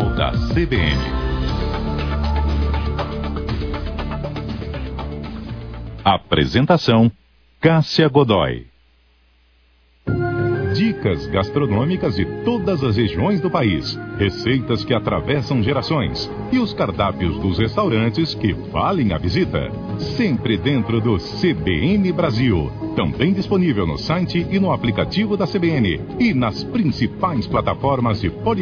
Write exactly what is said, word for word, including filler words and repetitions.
Jornal da C B N. Apresentação: Cássia Godoy. Dicas gastronômicas de todas as regiões do país, receitas que atravessam gerações e os cardápios dos restaurantes que valem a visita. Sempre dentro do C B N Brasil. Também disponível no site e no aplicativo da C B N e nas principais plataformas de podcast.